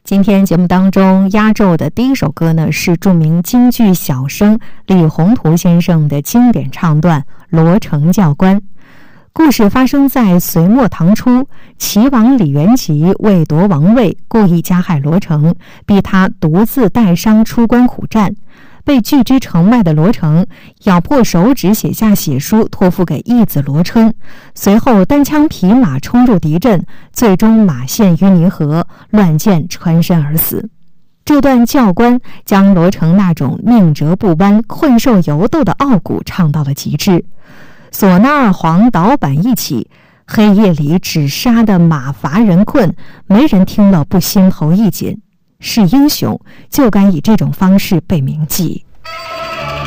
今天节目当中压轴的第一首歌呢，是著名京剧小生李宏图先生的经典唱段《罗成教官》。故事发生在隋末唐初，齐王李元吉为夺王位，故意加害罗成，逼他独自带伤出关苦战。被拒之城外的罗成咬破手指，写下血书，托付给义子罗春，随后单枪匹马冲入敌阵，最终马陷淤泥河，乱箭穿身而死。这段教官将罗成那种宁折不弯、困兽犹斗的傲骨唱到了极致。唢呐二黄导板一起，黑夜里只杀得马乏人困，没人听了不心头一紧。是英雄就该以这种方式被铭记。